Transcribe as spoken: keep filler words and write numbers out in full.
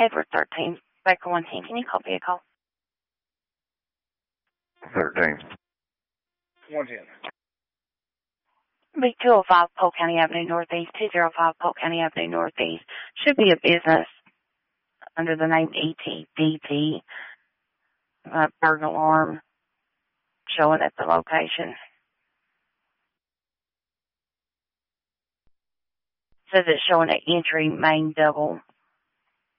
Edward thirteen, Baker one ten. Can you call vehicle? thirteen. one ten. B two oh five Polk County Avenue Northeast, two oh five Polk County Avenue Northeast. Should be a business under the name E T D T. Uh, burglar alarm showing at the location. Says it's showing an entry main double